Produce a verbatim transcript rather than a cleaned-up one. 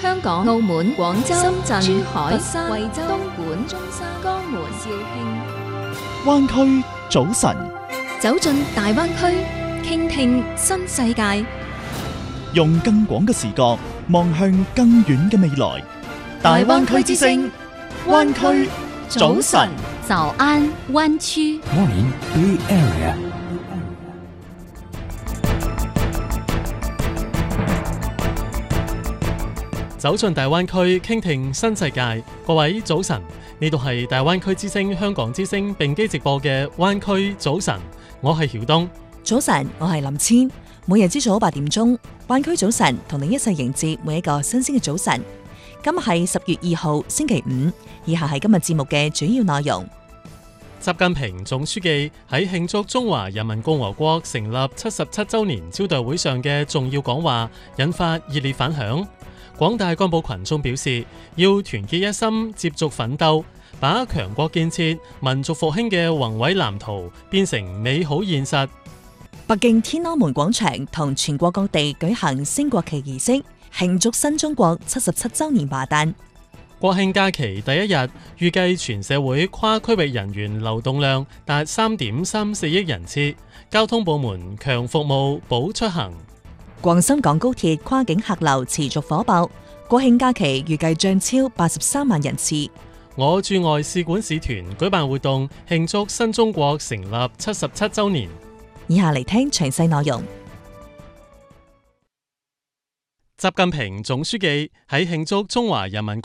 香港、澳門、廣州、深圳、珠海、 佛山、 惠州、東莞、中山、江門、肇慶。 灣區早晨， 走進大灣區，傾聽新世界。 用更廣嘅視角望向更遠嘅未來。大灣區之聲，灣區早晨。 早安灣區。 Morning Bay Area。 走進大灣區，傾聽新世界。各位早晨，呢度係大灣區之聲、香港之聲並機直播嘅灣區早晨。我係曉東。 早晨，我係林千。每日朝早八點鐘，灣區早晨同你一齊迎接每一個新鮮嘅早晨。今日係十月二號星期五，以下係今日節目嘅主要內容。 習近平總書記喺慶祝中華人民共和國成立七十七週年招待會上嘅重要講話，引發熱烈反響。廣大幹部群眾表示，要團結一心，接續奮鬥，把強國建設、民族復興嘅宏偉藍圖變成美好現實。 北京天安門廣場同全國各地舉行升國旗儀式，慶祝新中國七十七週年華誕。 國慶假期第一日，預計全社會跨區域人員流動量達三點三四億人次，交通部門強服務保出行。 廣深港高鐵跨境客流持續火爆，國慶假期預計將超八十三萬人次。 我駐外使館使團舉辦活動，慶祝新中國成立七十七週年。 以下嚟聽詳細內容。 習近平總書記喺慶祝中華人民